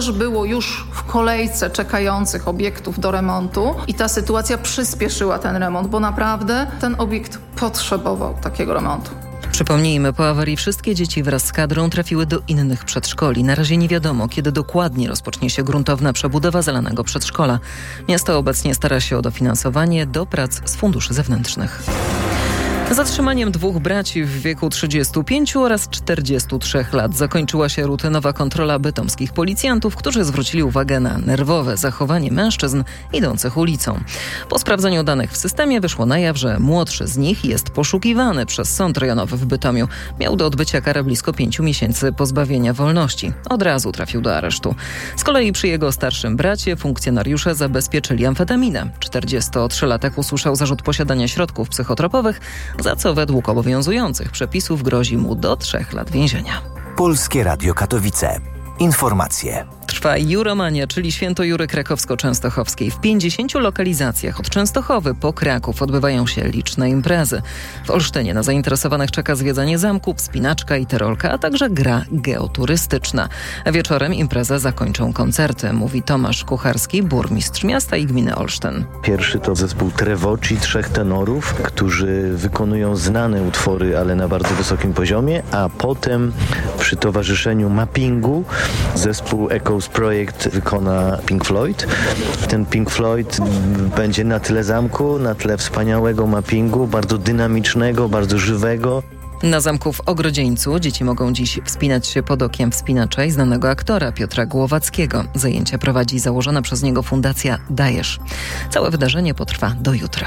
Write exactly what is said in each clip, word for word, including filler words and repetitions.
też było już w kolejce czekających obiektów do remontu i ta sytuacja przyspieszyła ten remont, bo naprawdę ten obiekt potrzebował takiego remontu. Przypomnijmy, po awarii wszystkie dzieci wraz z kadrą trafiły do innych przedszkoli. Na razie nie wiadomo, kiedy dokładnie rozpocznie się gruntowna przebudowa zalanego przedszkola. Miasto obecnie stara się o dofinansowanie do prac z funduszy zewnętrznych. Zatrzymaniem dwóch braci w wieku trzydziestu pięciu oraz czterdziestu trzech lat zakończyła się rutynowa kontrola bytomskich policjantów, którzy zwrócili uwagę na nerwowe zachowanie mężczyzn idących ulicą. Po sprawdzeniu danych w systemie wyszło na jaw, że młodszy z nich jest poszukiwany przez sąd rejonowy w Bytomiu. Miał do odbycia karę blisko pięciu miesięcy pozbawienia wolności. Od razu trafił do aresztu. Z kolei przy jego starszym bracie funkcjonariusze zabezpieczyli amfetaminę. czterdziestotrzylatek usłyszał zarzut posiadania środków psychotropowych, za co według obowiązujących przepisów grozi mu do trzech lat więzienia. Polskie Radio Katowice. Informacje. Trwa Juromania, czyli Święto Jury Krakowsko-Częstochowskiej. W pięćdziesięciu lokalizacjach od Częstochowy po Kraków odbywają się liczne imprezy. W Olsztynie na zainteresowanych czeka zwiedzanie zamku, wspinaczka i tyrolka, a także gra geoturystyczna. Wieczorem imprezę zakończą koncerty, mówi Tomasz Kucharski, burmistrz miasta i gminy Olsztyn. Pierwszy to zespół Trevoci, trzech tenorów, którzy wykonują znane utwory, ale na bardzo wysokim poziomie, a potem przy towarzyszeniu mappingu zespół Echo Projekt wykona Pink Floyd. Ten Pink Floyd będzie na tle zamku, na tle wspaniałego mappingu, bardzo dynamicznego, bardzo żywego. Na zamku w Ogrodzieńcu dzieci mogą dziś wspinać się pod okiem wspinacza i znanego aktora Piotra Głowackiego. Zajęcia prowadzi założona przez niego fundacja Dajesz. Całe wydarzenie potrwa do jutra.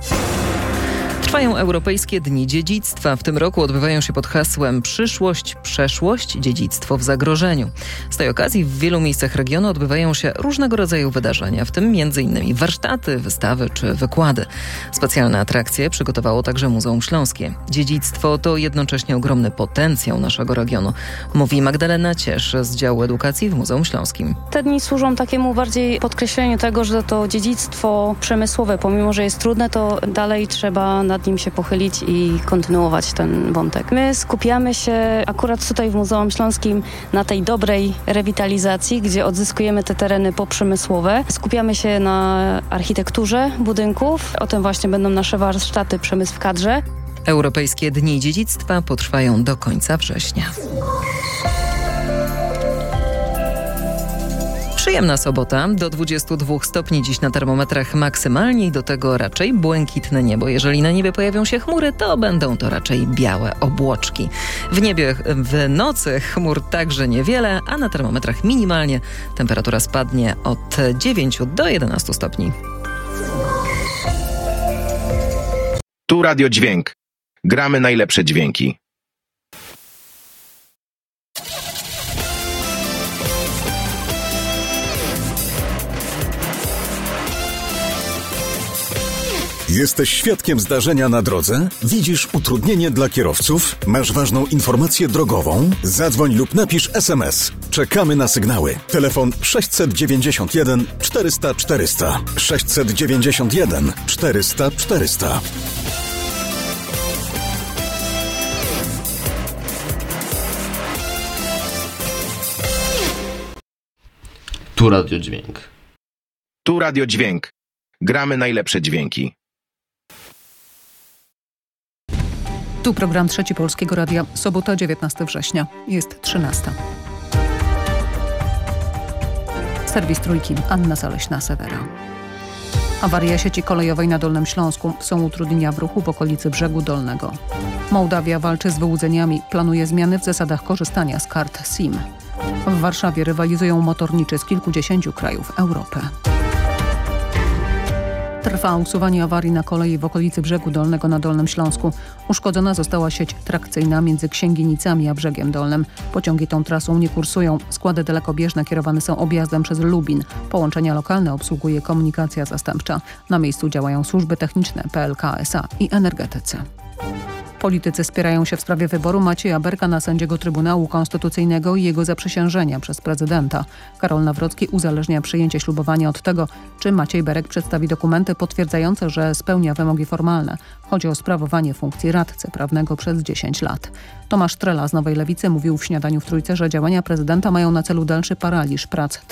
Trwają Europejskie Dni Dziedzictwa. W tym roku odbywają się pod hasłem Przyszłość, przeszłość, dziedzictwo w zagrożeniu. Z tej okazji w wielu miejscach regionu odbywają się różnego rodzaju wydarzenia, w tym między innymi warsztaty, wystawy czy wykłady. Specjalne atrakcje przygotowało także Muzeum Śląskie. Dziedzictwo to jednocześnie ogromny potencjał naszego regionu, mówi Magdalena Ciesz z działu edukacji w Muzeum Śląskim. Te dni służą takiemu bardziej podkreśleniu tego, że to dziedzictwo przemysłowe, pomimo że jest trudne, to dalej trzeba nad nim się pochylić i kontynuować ten wątek. My skupiamy się akurat tutaj w Muzeum Śląskim na tej dobrej rewitalizacji, gdzie odzyskujemy te tereny poprzemysłowe. Skupiamy się na architekturze budynków. O tym właśnie będą nasze warsztaty Przemysł w kadrze. Europejskie Dni Dziedzictwa potrwają do końca września. Przyjemna sobota, do dwudziestu dwóch stopni dziś na termometrach maksymalnie i do tego raczej błękitne niebo. Jeżeli na niebie pojawią się chmury, to będą to raczej białe obłoczki. W niebie w nocy chmur także niewiele, a na termometrach minimalnie temperatura spadnie od dziewięciu do jedenastu stopni. Tu Radio Dźwięk. Gramy najlepsze dźwięki. Jesteś świadkiem zdarzenia na drodze? Widzisz utrudnienie dla kierowców? Masz ważną informację drogową? Zadzwoń lub napisz es em es. Czekamy na sygnały. Telefon sześćset dziewięćdziesiąt jeden czterysta czterysta. sześćset dziewięćdziesiąt jeden czterysta czterysta. Tu Radio Dźwięk. Tu Radio Dźwięk. Gramy najlepsze dźwięki. Tu program Trzeci Polskiego Radia. Sobota, dziewiętnastego września. Jest trzynasta. Serwis Trójki. Anna Zaleśna-Sewera. Awaria sieci kolejowej na Dolnym Śląsku. Są utrudnienia w ruchu w okolicy Brzegu Dolnego. Mołdawia walczy z wyłudzeniami. Planuje zmiany w zasadach korzystania z kart SIM. W Warszawie rywalizują motorniczy z kilkudziesięciu krajów Europy. Trwa usuwanie awarii na kolei w okolicy Brzegu Dolnego na Dolnym Śląsku. Uszkodzona została sieć trakcyjna między Księginicami a Brzegiem Dolnym. Pociągi tą trasą nie kursują. Składy dalekobieżne kierowane są objazdem przez Lubin. Połączenia lokalne obsługuje komunikacja zastępcza. Na miejscu działają służby techniczne, P L K S A i energetycy. Politycy spierają się w sprawie wyboru Macieja Berka na sędziego Trybunału Konstytucyjnego i jego zaprzysiężenia przez prezydenta. Karol Nawrocki uzależnia przyjęcie ślubowania od tego, czy Maciej Berek przedstawi dokumenty potwierdzające, że spełnia wymogi formalne. Chodzi o sprawowanie funkcji radcy prawnego przez dziesięć lat. Tomasz Trela z Nowej Lewicy mówił w Śniadaniu w Trójce, że działania prezydenta mają na celu dalszy paraliż prac